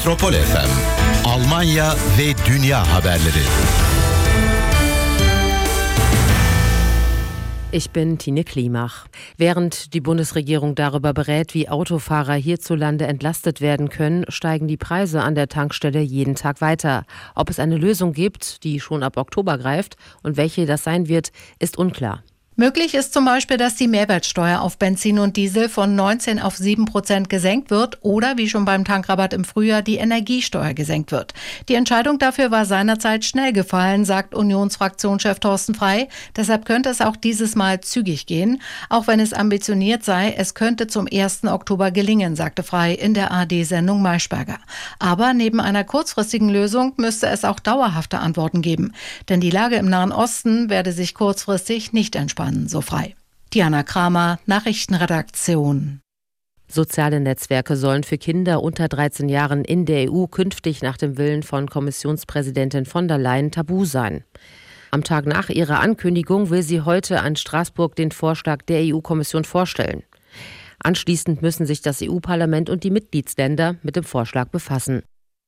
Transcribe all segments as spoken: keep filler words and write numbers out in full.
Metropol F M, Almanya ve dünya haberleri. Ich bin Tine Klimach. Während die Bundesregierung darüber berät, wie Autofahrer hierzulande entlastet werden können, steigen die Preise an der Tankstelle jeden Tag weiter. Ob es eine Lösung gibt, die schon ab Oktober greift und welche das sein wird, ist unklar. Möglich ist zum Beispiel, dass die Mehrwertsteuer auf Benzin und Diesel von neunzehn auf sieben Prozent gesenkt wird oder, wie schon beim Tankrabatt im Frühjahr, die Energiesteuer gesenkt wird. Die Entscheidung dafür war seinerzeit schnell gefallen, sagt Unionsfraktionschef Thorsten Frey. Deshalb könnte es auch dieses Mal zügig gehen. Auch wenn es ambitioniert sei, es könnte zum ersten Oktober gelingen, sagte Frey in der A R D-Sendung Maischberger. Aber neben einer kurzfristigen Lösung müsste es auch dauerhafte Antworten geben. Denn die Lage im Nahen Osten werde sich kurzfristig nicht entspannen. So frei. Diana Kramer, Nachrichtenredaktion. Soziale Netzwerke sollen für Kinder unter dreizehn Jahren in der E U künftig nach dem Willen von Kommissionspräsidentin von der Leyen tabu sein. Am Tag nach ihrer Ankündigung will sie heute an Straßburg den Vorschlag der E U-Kommission vorstellen. Anschließend müssen sich das E U-Parlament und die Mitgliedsländer mit dem Vorschlag befassen.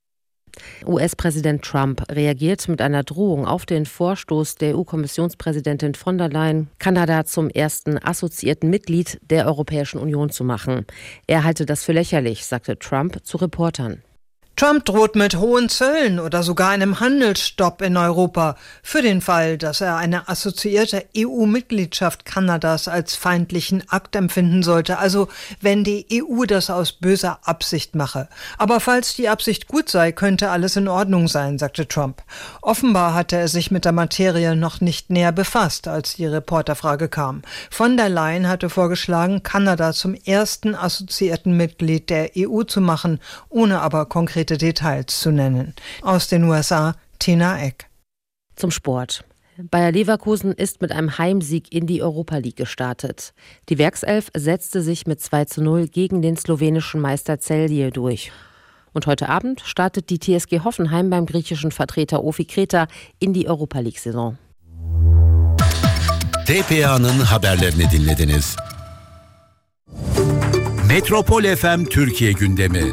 U S-Präsident Trump reagiert mit einer Drohung auf den Vorstoß der E U-Kommissionspräsidentin von der Leyen, Kanada zum ersten assoziierten Mitglied der Europäischen Union zu machen. Er halte das für lächerlich, sagte Trump zu Reportern. Trump droht mit hohen Zöllen oder sogar einem Handelsstopp in Europa für den Fall, dass er eine assoziierte E U-Mitgliedschaft Kanadas als feindlichen Akt empfinden sollte, also wenn die E U das aus böser Absicht mache. Aber falls die Absicht gut sei, könnte alles in Ordnung sein, sagte Trump. Offenbar hatte er sich mit der Materie noch nicht näher befasst, als die Reporterfrage kam. Von der Leyen hatte vorgeschlagen, Kanada zum ersten assoziierten Mitglied der E U zu machen, ohne aber konkret Details zu nennen. Aus den U S A, Tina Eck. Zum Sport. Bayer Leverkusen ist mit einem Heimsieg in die Europa League gestartet. Die Werkself setzte sich mit zwei zu null gegen den slowenischen Meister Celje durch. Und heute Abend startet die T S G Hoffenheim beim griechischen Vertreter Ofi Kreta in die Europa League-Saison. T P A'nın haberlerini dinlediniz. Metropol F M Türkiye gündemi.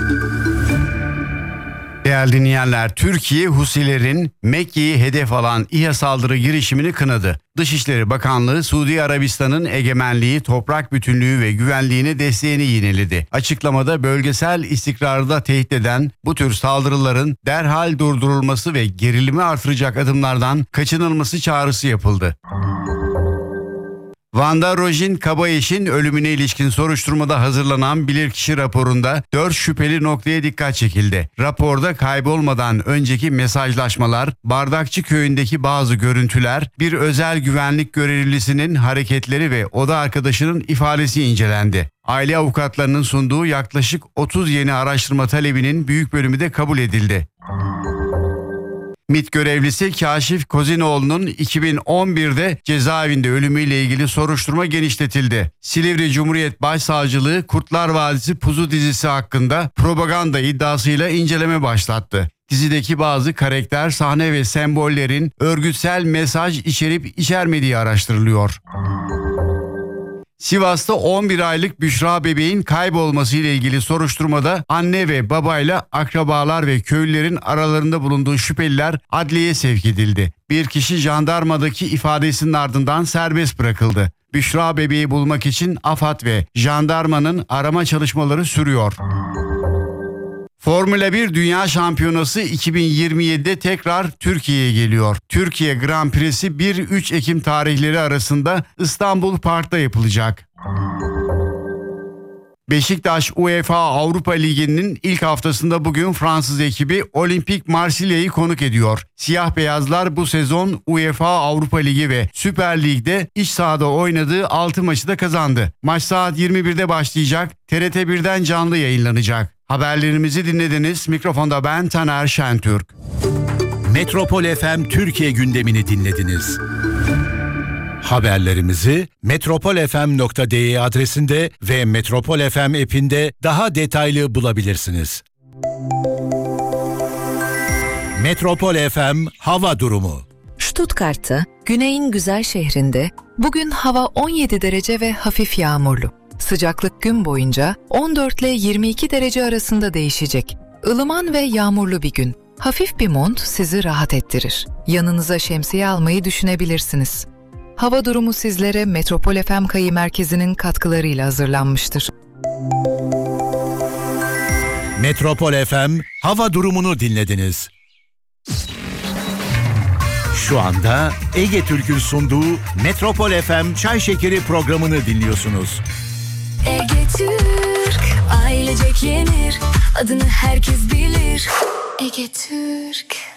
Değerli dinleyenler, Türkiye Husilerin Mekke'yi hedef alan İHA saldırı girişimini kınadı. Dışişleri Bakanlığı, Suudi Arabistan'ın egemenliği, toprak bütünlüğü ve güvenliğine desteğini yineledi. Açıklamada bölgesel istikrarı da tehdit eden bu tür saldırıların derhal durdurulması ve gerilimi artıracak adımlardan kaçınılması çağrısı yapıldı. Van'da Rojin Kabayiş'in ölümüne ilişkin soruşturmada hazırlanan bilirkişi raporunda dört şüpheli noktaya dikkat çekildi. Raporda kaybolmadan önceki mesajlaşmalar, Bardakçı köyündeki bazı görüntüler, bir özel güvenlik görevlisinin hareketleri ve oda arkadaşının ifadesi incelendi. Aile avukatlarının sunduğu yaklaşık otuz yeni araştırma talebinin büyük bölümü de kabul edildi. MİT görevlisi Kaşif Kozinoğlu'nun iki bin on birde cezaevinde ölümüyle ilgili soruşturma genişletildi. Silivri Cumhuriyet Başsavcılığı Kurtlar Vadisi Pusu dizisi hakkında propaganda iddiasıyla inceleme başlattı. Dizideki bazı karakter, sahne ve sembollerin örgütsel mesaj içerip içermediği araştırılıyor. Sivas'ta on bir aylık Büşra bebeğin kaybolması ile ilgili soruşturmada anne ve babayla akrabalar ve köylülerin aralarında bulunduğu şüpheliler adliyeye sevk edildi. Bir kişi jandarmadaki ifadesinin ardından serbest bırakıldı. Büşra bebeği bulmak için AFAD ve jandarmanın arama çalışmaları sürüyor. Formula bir Dünya Şampiyonası iki bin yirmi yedide tekrar Türkiye'ye geliyor. Türkiye Grand Prix'si bir üç Ekim tarihleri arasında İstanbul Park'ta yapılacak. Beşiktaş UEFA Avrupa Ligi'nin ilk haftasında bugün Fransız ekibi Olimpik Marsilya'yı konuk ediyor. Siyah beyazlar bu sezon UEFA Avrupa Ligi ve Süper Lig'de iç sahada oynadığı altı maçı da kazandı. Maç saat yirmi birde başlayacak, T R T birden canlı yayınlanacak. Haberlerimizi dinlediniz. Mikrofonda ben Taner Şentürk. Metropol F M Türkiye gündemini dinlediniz. Haberlerimizi metropol f m nokta d e adresinde ve Metropol F M app'inde daha detaylı bulabilirsiniz. Metropol F M hava durumu. Stuttgart'ta, güneyin güzel şehrinde bugün hava on yedi derece ve hafif yağmurlu. Sıcaklık gün boyunca on dört ile yirmi iki derece arasında değişecek. Ilıman ve yağmurlu bir gün. Hafif bir mont sizi rahat ettirir. Yanınıza şemsiye almayı düşünebilirsiniz. Hava durumu sizlere Metropol F M Kayı Merkezi'nin katkılarıyla hazırlanmıştır. Metropol F M hava durumunu dinlediniz. Şu anda Ege Türk'ün sunduğu Metropol F M Çay Şekeri programını dinliyorsunuz. Ege Türk, ailecek yenir, adını herkes bilir. Ege Türk.